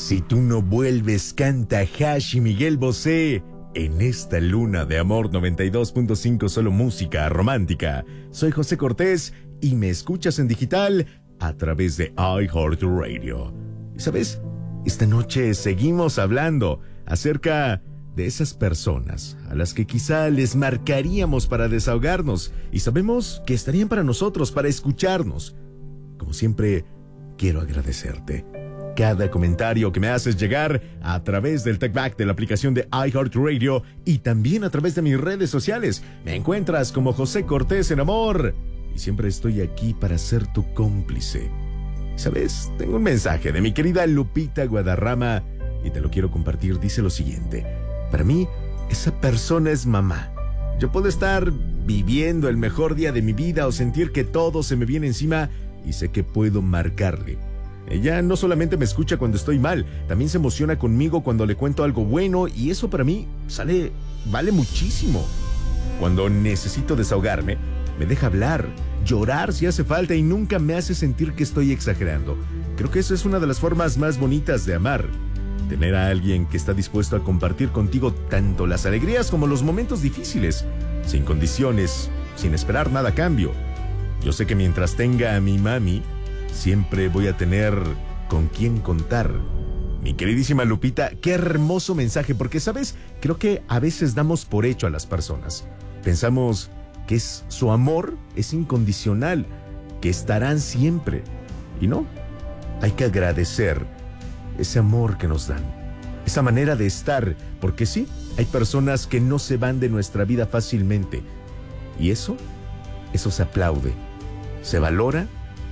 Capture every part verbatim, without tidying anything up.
Si tú no vuelves, canta Hash y Miguel Bosé. En esta luna de amor noventa y dos punto cinco, solo música romántica. Soy José Cortés y me escuchas en digital a través de iHeartRadio. ¿Y sabes? Esta noche seguimos hablando acerca de esas personas a las que quizá les marcaríamos para desahogarnos y sabemos que estarían para nosotros, para escucharnos. Como siempre, quiero agradecerte cada comentario que me haces llegar a través del TalkBack de la aplicación de iHeartRadio y también a través de mis redes sociales. Me encuentras como José Cortés en Amor y siempre estoy aquí para ser tu cómplice. ¿Sabes? Tengo un mensaje de mi querida Lupita Guadarrama y te lo quiero compartir. Dice lo siguiente: para mí, esa persona es mamá. Yo puedo estar viviendo el mejor día de mi vida o sentir que todo se me viene encima y sé que puedo marcarle. Ella no solamente me escucha cuando estoy mal, también se emociona conmigo cuando le cuento algo bueno y eso para mí sale, vale muchísimo. Cuando necesito desahogarme, me deja hablar, llorar si hace falta y nunca me hace sentir que estoy exagerando. Creo que eso es una de las formas más bonitas de amar. Tener a alguien que está dispuesto a compartir contigo tanto las alegrías como los momentos difíciles, sin condiciones, sin esperar nada a cambio. Yo sé que mientras tenga a mi mami, siempre voy a tener con quién contar. Mi queridísima Lupita, qué hermoso mensaje, porque, ¿sabes? Creo que a veces damos por hecho a las personas. Pensamos que es, su amor es incondicional, que estarán siempre. Y no, hay que agradecer ese amor que nos dan, esa manera de estar, porque sí, hay personas que no se van de nuestra vida fácilmente. Y eso, eso se aplaude, se valora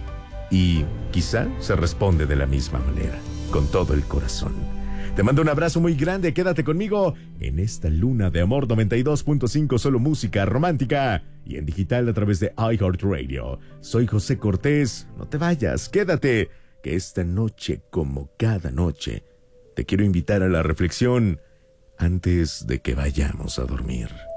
y quizá se responde de la misma manera, con todo el corazón. Te mando un abrazo muy grande, quédate conmigo en esta luna de amor noventa y dos punto cinco, solo música romántica y en digital a través de iHeartRadio. Soy José Cortés, no te vayas, quédate, que esta noche, como cada noche, te quiero invitar a la reflexión antes de que vayamos a dormir.